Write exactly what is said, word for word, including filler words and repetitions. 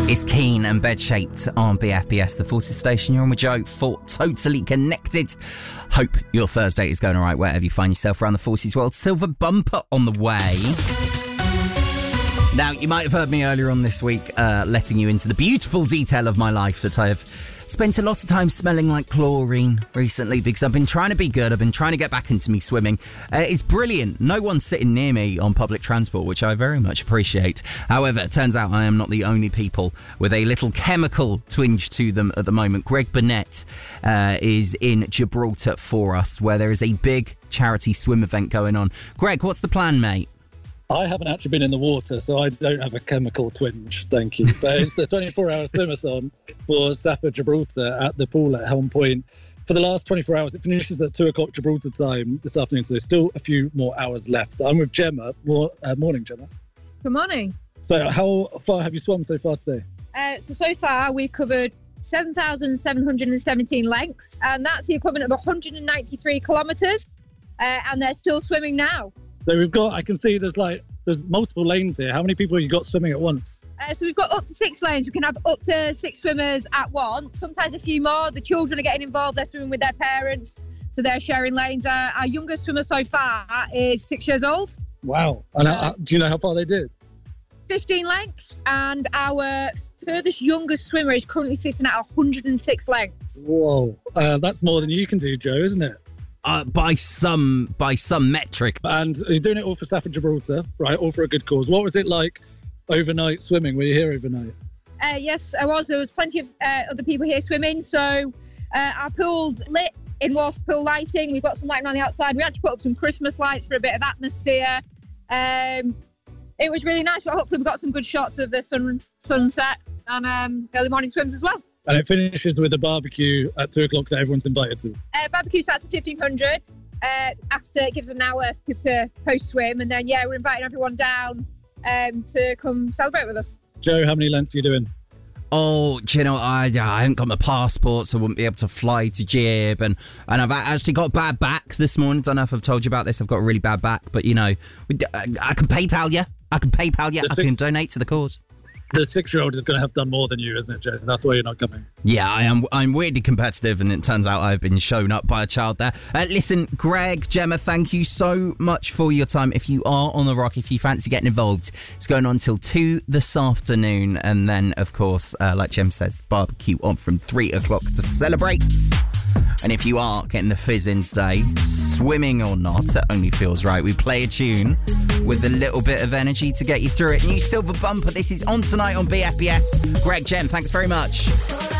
It's Keen and Bed-Shaped on B F B S, the Forces station. You're on with Joe for Totally Connected. Hope your Thursday is going all right wherever you find yourself around the Forces world. Silver bumper on the way. Now, you might have heard me earlier on this week uh, letting you into the beautiful detail of my life that I have spent a lot of time smelling like chlorine recently because I've been trying to be good. I've been trying to get back into me swimming. Uh, it's brilliant. No one's sitting near me on public transport, which I very much appreciate. However, it turns out I am not the only people with a little chemical twinge to them at the moment. Greg Burnett uh, is in Gibraltar for us, where there is a big charity swim event going on. Greg, what's the plan, mate? I haven't actually been in the water, so I don't have a chemical twinge, thank you. But it's the twenty-four hour swimathon for Safa Gibraltar at the pool at Helm Point. For the last twenty-four hours, it finishes at two o'clock Gibraltar time this afternoon, so there's still a few more hours left. I'm with Gemma. More, uh, morning, Gemma. Good morning. So how far have you swum so far today? Uh, so, so far, we've covered seven thousand seven hundred seventeen lengths, and that's the equivalent of one hundred ninety-three kilometres, uh, and they're still swimming now. So we've got, I can see there's like, there's multiple lanes here. How many people have you got swimming at once? Uh, so we've got up to six lanes. We can have up to six swimmers at once, sometimes a few more. The children are getting involved. They're swimming with their parents, so they're sharing lanes. Uh, our youngest swimmer so far is six years old. Wow. And so, how, do you know how far they did? fifteen lengths, and our furthest youngest swimmer is currently sitting at one hundred six lengths. Whoa. Uh, that's more than you can do, Joe, isn't it? Uh, by some by some metric. And he's doing it all for Safa Gibraltar, right? All for a good cause. What was it like overnight swimming? Were you here overnight? Uh, yes, I was. There was plenty of uh, other people here swimming. So uh, our pool's lit in water pool lighting. We've got some lighting on the outside. We actually put up some Christmas lights for a bit of atmosphere. Um, it was really nice, but hopefully we got some good shots of the sun sunset and um, early morning swims as well. And it finishes with a barbecue at two o'clock that everyone's invited to. Uh, barbecue starts at fifteen hundred. Uh, after it gives an hour for people to post swim, and then yeah, we're inviting everyone down um, to come celebrate with us. Joe, how many lengths are you doing? Oh, do you know, I, I haven't got my passport, so I wouldn't be able to fly to Gib, and, and I've actually got bad back this morning. Don't know if I've told you about this. I've got a really bad back, but you know, we, I, I can PayPal you. I can PayPal you. I can donate to the cause. The six-year-old is going to have done more than you, isn't it, Joe? That's why you're not coming. Yeah, I am. I'm weirdly competitive, and it turns out I've been shown up by a child there. Uh, listen, Greg, Gemma, thank you so much for your time. If you are on the rock, if you fancy getting involved, it's going on till two this afternoon, and then, of course, uh, like Gem says, barbecue on from three o'clock to celebrate. And if you are getting the fizz in today, swimming or not, it only feels right. We play a tune with a little bit of energy to get you through it. New Silver Bumper. This is On Tonight on B F B S. Greg, Gem, thanks very much.